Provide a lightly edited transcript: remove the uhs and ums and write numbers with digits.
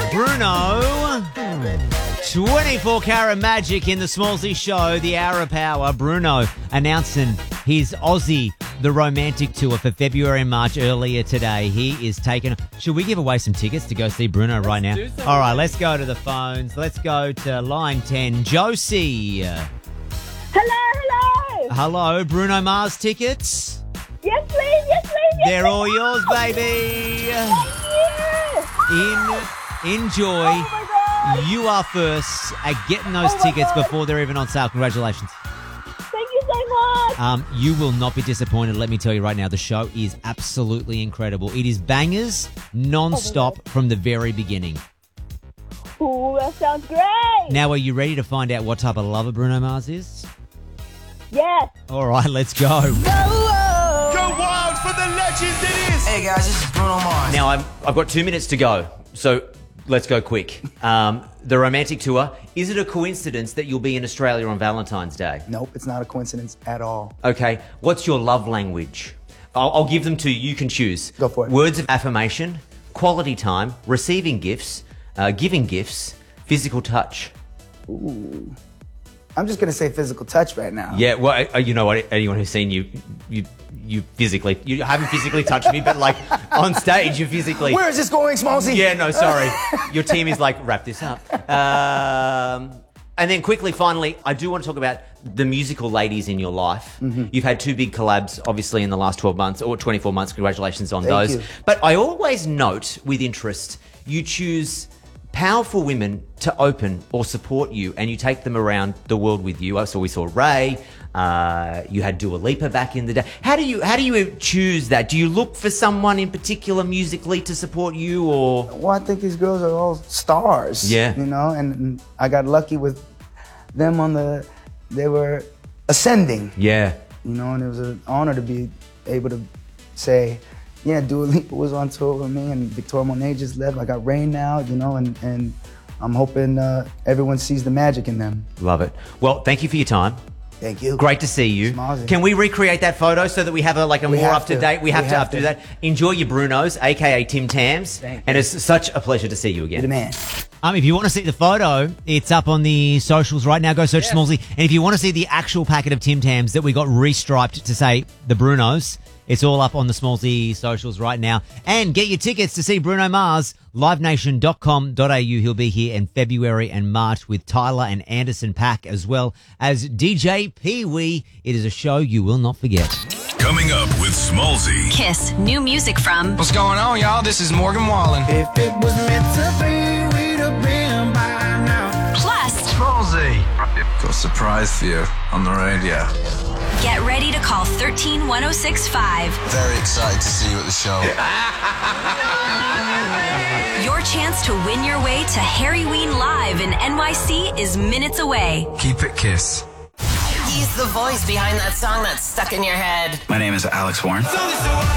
Bruno. 24 Karat Magic in the Smallsy Show, the Hour of Power. Bruno announcing his Aussie The Romantic Tour for February and March earlier today. He is taking... Should we give away some tickets to go see Bruno right now? All right, let's go to the phones. Let's go to line 10. Josie. Hello. Hello, Bruno Mars tickets? Yes, please. They're all yours, baby. Enjoy. Oh, my God. You are first at getting those tickets before they're even on sale. Congratulations. Thank you so much. You will not be disappointed, let me tell you right now. The show is absolutely incredible. It is bangers non-stop from the very beginning. Ooh, that sounds great. Now, are you ready to find out what type of lover Bruno Mars is? Yes. All right, let's go. Go wild for the legend it is. Hey guys, this is Bruno Mars. Now, I've got 2 minutes to go, so let's go quick. The Romantic Tour, is it a coincidence that you'll be in Australia on Valentine's Day? Nope, it's not a coincidence at all. Okay, what's your love language? I'll give them to you. You can choose. Go for it. Words of affirmation, quality time, receiving gifts, giving gifts, physical touch. Ooh. I'm just going to say physical touch right now. Yeah, well, you know what? Anyone who's seen you physically, you haven't physically touched me, but like on stage, you physically. Where is this going, Smallsy? Yeah, no, sorry. Your team is like, wrap this up. And then quickly, finally, I do want to talk about the musical ladies in your life. Mm-hmm. You've had 2 big collabs, obviously, in the last 12 months or 24 months. Congratulations on those. You. But I always note with interest, you choose powerful women to open or support you, and you take them around the world with you. So we saw Ray. You had Dua Lipa back in the day. How do you choose that? Do you look for someone in particular musically to support you, or? Well, I think these girls are all stars. Yeah. You know, and I got lucky with them they were ascending. Yeah. You know, and it was an honor to be able to say, yeah, Dua Lipa was on tour with me, and Victoria Monet just left. I got Rain now, you know, and I'm hoping everyone sees the magic in them. Love it. Well, thank you for your time. Thank you. Great to see you. Schmozzing. Can we recreate that photo so that we have a more up to date? We have to do that. Enjoy your Brunos, aka Tim Tams, and it's such a pleasure to see you again. You're the man. If you want to see the photo, it's up on the socials right now. Go search Smallsy. And if you want to see the actual packet of Tim Tams that we got restriped to say the Brunos, it's all up on the Smallsy socials right now. And get your tickets to see Bruno Mars, livenation.com.au. He'll be here in February and March with Tyler and Anderson .Paak, as well as DJ Pee Wee. It is a show you will not forget. Coming up with Smallsy. Kiss. New music from... What's going on, y'all? This is Morgan Wallen. If it was meant to be, we'd have been by now. Plus... Smallsy. Got a surprise for you on the radio. Get ready to call 13-1065. Very excited to see you at the show. Your chance to win your way to Harry Ween Live in NYC is minutes away. Keep it Kiss. He's the voice behind that song that's stuck in your head. My name is Alex Warren.